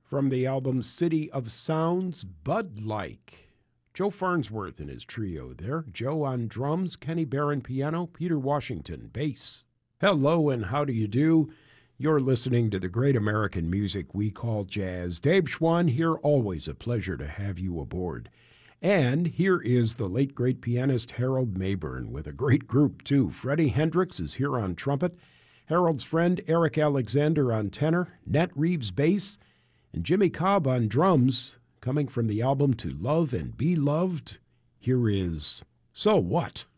From the album City of Sounds, Bud Like. Joe Farnsworth and his trio there. Joe on drums, Kenny Barron piano, Peter Washington bass. Hello and how do you do? You're listening to the great American music we call jazz. Dave Schwann here, always a pleasure to have you aboard. And here is the late great pianist Harold Mabern with a great group too. Freddie Hendricks is here on trumpet, Harold's friend Eric Alexander on tenor, Nat Reeves bass, and Jimmy Cobb on drums. Coming from the album To Love and Be Loved, here is So What?